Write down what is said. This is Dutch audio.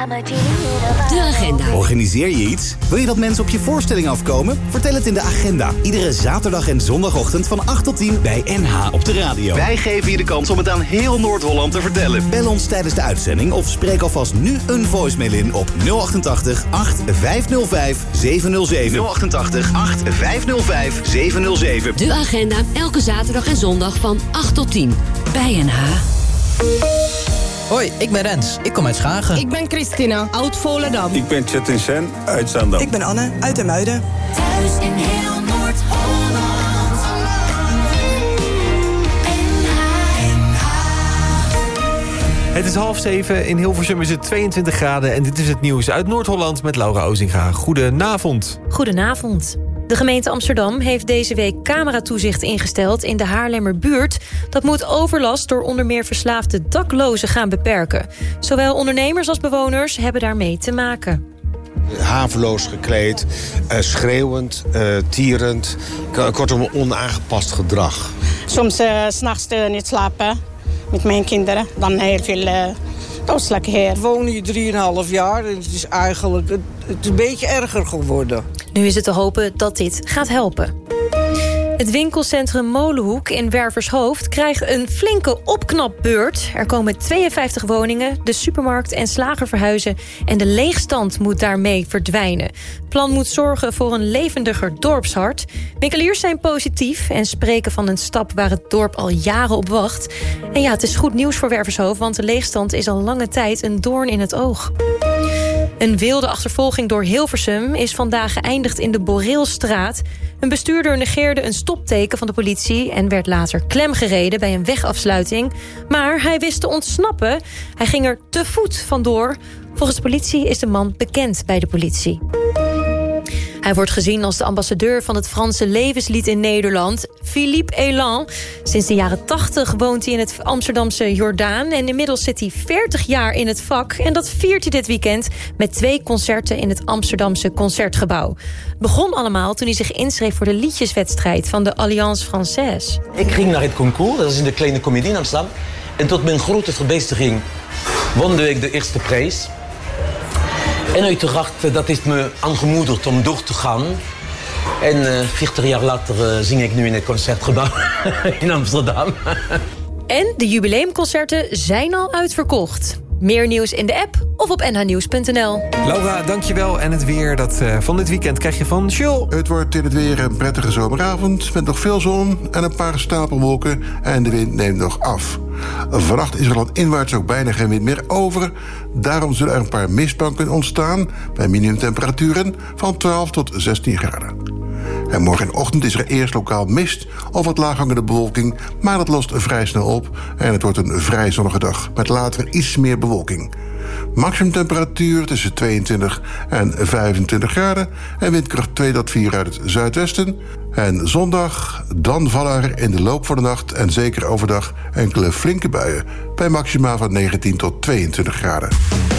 De agenda. Organiseer je iets? Wil je dat mensen op je voorstelling afkomen? Vertel het in de agenda. Iedere zaterdag en zondagochtend van 8 tot 10 bij NH op de radio. Wij geven je de kans om het aan heel Noord-Holland te vertellen. Bel ons tijdens de uitzending of spreek alvast nu een voicemail in op 088 8505 707. 088 8505 707. De agenda elke zaterdag en zondag van 8 tot 10 bij NH. Hoi, ik ben Rens. Ik kom uit Schagen. Ik ben Christina, oud Volendam. Ik ben Chetin Sen uit Zaandam. Ik ben Anne uit IJmuiden. Thuis in heel Noord-Holland. Het is 6:30. In Hilversum is het 22 graden. En dit is het nieuws uit Noord-Holland met Laura Ozinga. Goedenavond. Goedenavond. De gemeente Amsterdam heeft deze week cameratoezicht ingesteld in de Haarlemmerbuurt. Dat moet overlast door onder meer verslaafde daklozen gaan beperken. Zowel ondernemers als bewoners hebben daarmee te maken. Haveloos gekleed, schreeuwend, tierend. Kortom, onaangepast gedrag. Soms 's nachts niet slapen met mijn kinderen. Dan heel veel doodselijke heer. Ik woon hier 3,5 jaar en het is eigenlijk het is een beetje erger geworden. Nu is het te hopen dat dit gaat helpen. Het winkelcentrum Molenhoek in Wervershoofd krijgt een flinke opknapbeurt. Er komen 52 woningen, de supermarkt en slager verhuizen en de leegstand moet daarmee verdwijnen. Het plan moet zorgen voor een levendiger dorpshart. Winkeliers zijn positief en spreken van een stap waar het dorp al jaren op wacht. En ja, het is goed nieuws voor Wervershoofd, want de leegstand is al lange tijd een doorn in het oog. Een wilde achtervolging door Hilversum is vandaag geëindigd in de Boreelstraat. Een bestuurder negeerde een stopteken van de politie en werd later klemgereden bij een wegafsluiting. Maar hij wist te ontsnappen. Hij ging er te voet vandoor. Volgens de politie is de man bekend bij de politie. Hij wordt gezien als de ambassadeur van het Franse levenslied in Nederland, Philippe Elan. Sinds de jaren 80 woont hij in het Amsterdamse Jordaan en inmiddels zit hij 40 jaar in het vak. En dat viert hij dit weekend met 2 concerten in het Amsterdamse Concertgebouw. Het begon allemaal toen hij zich inschreef voor de liedjeswedstrijd van de Alliance Française. Ik ging naar het concours, dat is in de Kleine Comedie in Amsterdam. En tot mijn grote verbijstering won ik de eerste prijs. En uiteraard, dat heeft me aangemoedigd om door te gaan. En 40 jaar later zing ik nu in het Concertgebouw in Amsterdam. En de jubileumconcerten zijn al uitverkocht. Meer nieuws in de app of op nhnieuws.nl. Laura, dankjewel. En het weer van dit weekend krijg je van Jules. Het wordt in het weer een prettige zomeravond met nog veel zon en een paar stapelwolken en de wind neemt nog af. Vannacht is er landinwaarts ook bijna geen wind meer over. Daarom zullen er een paar mistbanken ontstaan bij minimumtemperaturen van 12 tot 16 graden. En morgenochtend is er eerst lokaal mist of wat laaghangende bewolking, maar dat lost vrij snel op en het wordt een vrij zonnige dag met later iets meer bewolking. Maximumtemperatuur tussen 22 en 25 graden en windkracht 2 tot 4 uit het zuidwesten. En zondag, dan vallen er in de loop van de nacht en zeker overdag enkele flinke buien bij maxima van 19 tot 22 graden.